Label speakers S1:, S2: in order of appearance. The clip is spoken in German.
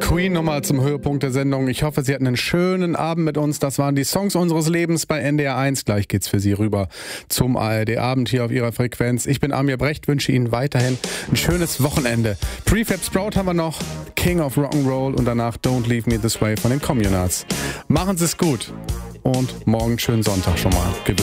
S1: Queen nochmal zum Höhepunkt der Sendung. Ich hoffe, Sie hatten einen schönen Abend mit uns. Das waren die Songs unseres Lebens bei NDR 1. Gleich geht's für Sie rüber zum ARD-Abend hier auf Ihrer Frequenz. Ich bin Amir Brecht, wünsche Ihnen weiterhin ein schönes Wochenende. Prefab Sprout haben wir noch, King of Rock'n'Roll und danach Don't Leave Me This Way von den Communards. Machen Sie es gut und morgen schönen Sonntag schon mal.